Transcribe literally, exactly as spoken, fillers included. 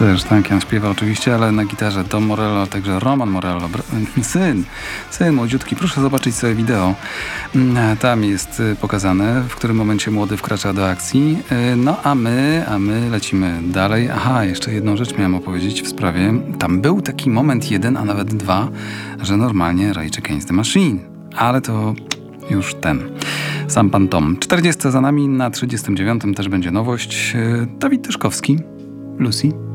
Też Duncan śpiewa oczywiście, ale na gitarze Tom Morello, także Roman Morello, br- syn, syn młodziutki. Proszę zobaczyć sobie wideo. Tam jest pokazane, w którym momencie młody wkracza do akcji. No a my, a my lecimy dalej. Aha, jeszcze jedną rzecz miałem opowiedzieć w sprawie. Tam był taki moment jeden, a nawet dwa, że normalnie Rage Against the Machine. Ale to już ten. Sam pan Tom. czterdziesty za nami, na trzydziestym dziewiątym też będzie nowość. Dawid Tyszkowski, Lucy.